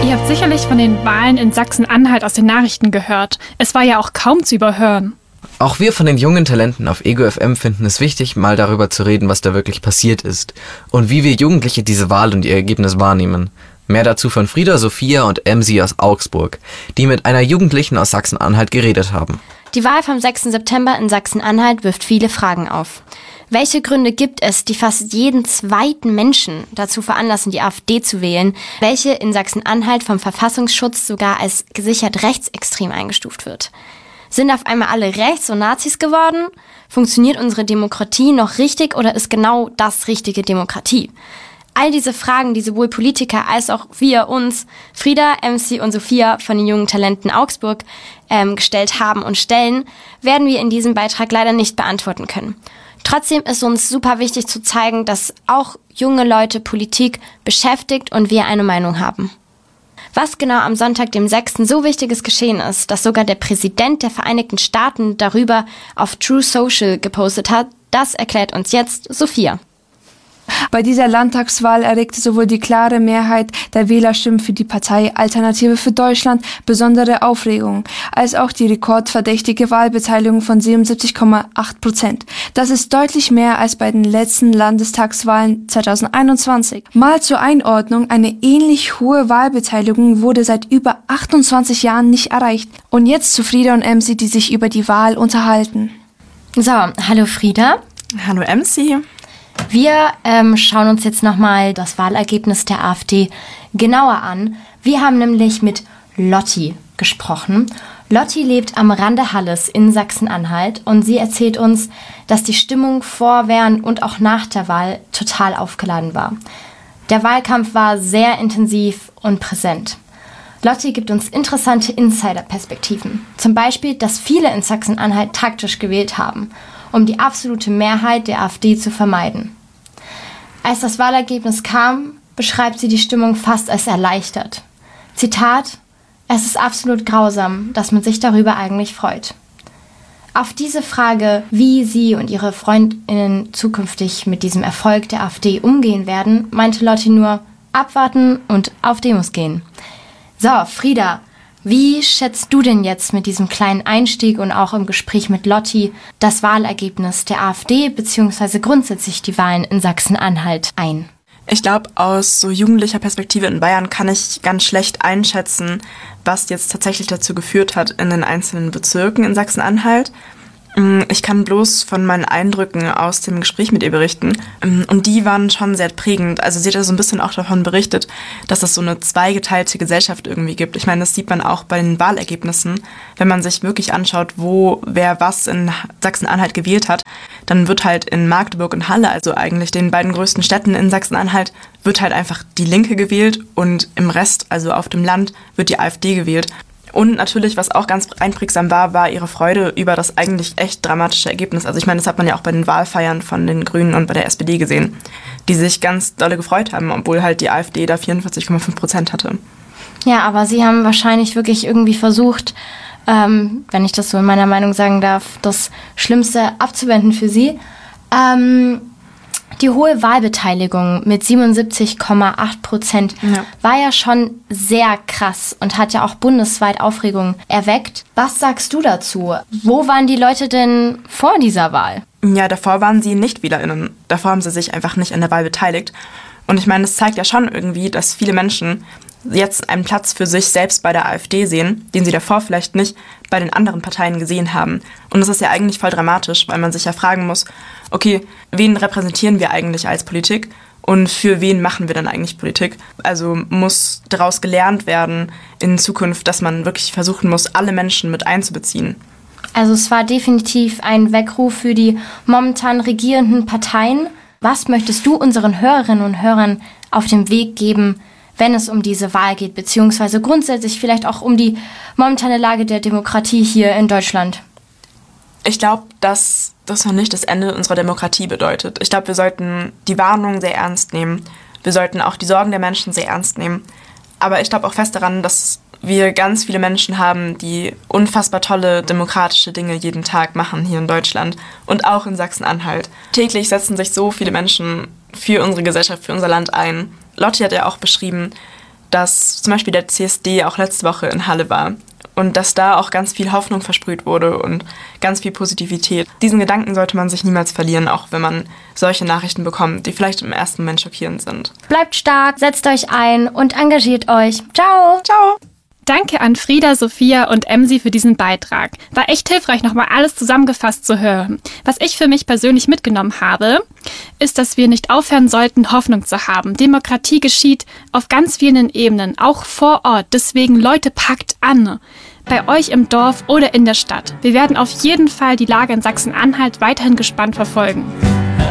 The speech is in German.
Ihr habt sicherlich von den Wahlen in Sachsen-Anhalt aus den Nachrichten gehört. Es war ja auch kaum zu überhören. Auch wir von den jungen Talenten auf Ego FM finden es wichtig, mal darüber zu reden, was da wirklich passiert ist und wie wir Jugendliche diese Wahl und ihr Ergebnis wahrnehmen. Mehr dazu von Frieda, Sophia und MC aus Augsburg, die mit einer Jugendlichen aus Sachsen-Anhalt geredet haben. Die Wahl vom 6. September in Sachsen-Anhalt wirft viele Fragen auf. Welche Gründe gibt es, die fast jeden zweiten Menschen dazu veranlassen, die AfD zu wählen, welche in Sachsen-Anhalt vom Verfassungsschutz sogar als gesichert rechtsextrem eingestuft wird? Sind auf einmal alle rechts und Nazis geworden? Funktioniert unsere Demokratie noch richtig oder ist genau das richtige Demokratie? All diese Fragen, die sowohl Politiker als auch wir uns, Frieda, MC und Sophia von den jungen Talenten Augsburg gestellt haben und stellen, werden wir in diesem Beitrag leider nicht beantworten können. Trotzdem ist uns super wichtig zu zeigen, dass auch junge Leute Politik beschäftigt und wir eine Meinung haben. Was genau am Sonntag, dem 6. so wichtiges geschehen ist, dass sogar der Präsident der Vereinigten Staaten darüber auf True Social gepostet hat, das erklärt uns jetzt Sophia. Bei dieser Landtagswahl erregte sowohl die klare Mehrheit der Wählerstimmen für die Partei Alternative für Deutschland besondere Aufregung, als auch die rekordverdächtige Wahlbeteiligung von 77,8%. Das ist deutlich mehr als bei den letzten Landestagswahlen 2021. Mal zur Einordnung, eine ähnlich hohe Wahlbeteiligung wurde seit über 28 Jahren nicht erreicht. Und jetzt zu Frieda und MC, die sich über die Wahl unterhalten. So, hallo Frieda. Hallo MC. Wir schauen uns jetzt nochmal das Wahlergebnis der AfD genauer an. Wir haben nämlich mit Lotti gesprochen. Lotti lebt am Rande Halles in Sachsen-Anhalt und sie erzählt uns, dass die Stimmung vor, während und auch nach der Wahl total aufgeladen war. Der Wahlkampf war sehr intensiv und präsent. Lotti gibt uns interessante Insider-Perspektiven. Zum Beispiel, dass viele in Sachsen-Anhalt taktisch gewählt haben, um die absolute Mehrheit der AfD zu vermeiden. Als das Wahlergebnis kam, beschreibt sie die Stimmung fast als erleichtert. Zitat: Es ist absolut grausam, dass man sich darüber eigentlich freut. Auf diese Frage, wie sie und ihre FreundInnen zukünftig mit diesem Erfolg der AfD umgehen werden, meinte Lotti nur: abwarten und auf Demos gehen. So, Frieda, wie schätzt du denn jetzt mit diesem kleinen Einstieg und auch im Gespräch mit Lotti das Wahlergebnis der AfD bzw. grundsätzlich die Wahlen in Sachsen-Anhalt ein? Ich glaube, aus so jugendlicher Perspektive in Bayern kann ich ganz schlecht einschätzen, was jetzt tatsächlich dazu geführt hat in den einzelnen Bezirken in Sachsen-Anhalt. Ich kann bloß von meinen Eindrücken aus dem Gespräch mit ihr berichten. Und die waren schon sehr prägend. Also sie hat ja so ein bisschen auch davon berichtet, dass es so eine zweigeteilte Gesellschaft irgendwie gibt. Ich meine, das sieht man auch bei den Wahlergebnissen. Wenn man sich wirklich anschaut, wo wer was in Sachsen-Anhalt gewählt hat, dann wird halt in Magdeburg und Halle, also eigentlich den beiden größten Städten in Sachsen-Anhalt, wird halt einfach die Linke gewählt und im Rest, also auf dem Land, wird die AfD gewählt. Und natürlich, was auch ganz einprägsam war, war ihre Freude über das eigentlich echt dramatische Ergebnis. Also ich meine, das hat man ja auch bei den Wahlfeiern von den Grünen und bei der SPD gesehen, die sich ganz dolle gefreut haben, obwohl halt die AfD da 44,5% hatte. Ja, aber sie haben wahrscheinlich wirklich irgendwie versucht, wenn ich das so in meiner Meinung sagen darf, das Schlimmste abzuwenden für sie. Die hohe Wahlbeteiligung mit 77,8% war ja schon sehr krass und hat ja auch bundesweit Aufregung erweckt. Was sagst du dazu? Wo waren die Leute denn vor dieser Wahl? Ja, davor waren sie nicht WählerInnen. Davor haben sie sich einfach nicht an der Wahl beteiligt. Und ich meine, es zeigt ja schon irgendwie, dass viele Menschen jetzt einen Platz für sich selbst bei der AfD sehen, den sie davor vielleicht nicht bei den anderen Parteien gesehen haben. Und das ist ja eigentlich voll dramatisch, weil man sich ja fragen muss, okay, wen repräsentieren wir eigentlich als Politik und für wen machen wir dann eigentlich Politik? Also muss daraus gelernt werden in Zukunft, dass man wirklich versuchen muss, alle Menschen mit einzubeziehen. Also es war definitiv ein Weckruf für die momentan regierenden Parteien. Was möchtest du unseren Hörerinnen und Hörern auf dem Weg geben, wenn es um diese Wahl geht, beziehungsweise grundsätzlich vielleicht auch um die momentane Lage der Demokratie hier in Deutschland? Ich glaube, dass das noch nicht das Ende unserer Demokratie bedeutet. Ich glaube, wir sollten die Warnungen sehr ernst nehmen. Wir sollten auch die Sorgen der Menschen sehr ernst nehmen. Aber ich glaube auch fest daran, dass wir ganz viele Menschen haben, die unfassbar tolle demokratische Dinge jeden Tag machen hier in Deutschland und auch in Sachsen-Anhalt. Täglich setzen sich so viele Menschen für unsere Gesellschaft, für unser Land ein. Lotti hat ja auch beschrieben, dass zum Beispiel der CSD auch letzte Woche in Halle war und dass da auch ganz viel Hoffnung versprüht wurde und ganz viel Positivität. Diesen Gedanken sollte man sich niemals verlieren, auch wenn man solche Nachrichten bekommt, die vielleicht im ersten Moment schockierend sind. Bleibt stark, setzt euch ein und engagiert euch. Ciao! Ciao! Danke an Frieda, Sophia und Emsi für diesen Beitrag. War echt hilfreich, nochmal alles zusammengefasst zu hören. Was ich für mich persönlich mitgenommen habe, ist, dass wir nicht aufhören sollten, Hoffnung zu haben. Demokratie geschieht auf ganz vielen Ebenen, auch vor Ort. Deswegen, Leute, packt an. Bei euch im Dorf oder in der Stadt. Wir werden auf jeden Fall die Lage in Sachsen-Anhalt weiterhin gespannt verfolgen.